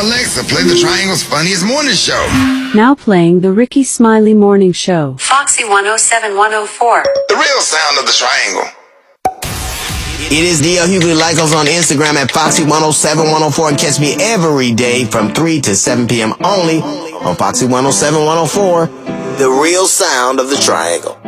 Alexa, play the Triangle's funniest morning show. Now playing the Ricky Smiley Morning Show. Foxy 107 104. The real sound of the Triangle. It is D.L. Hughley. Like us on Instagram at Foxy 107 104 and catch me every day from 3 to 7 p.m. only on Foxy 107 104. The real sound of the Triangle.